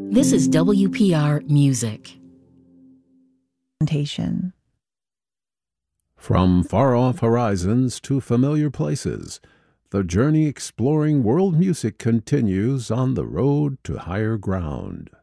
This is WPR Music. From far-off horizons to familiar places, the journey exploring world music continues on the road to higher ground.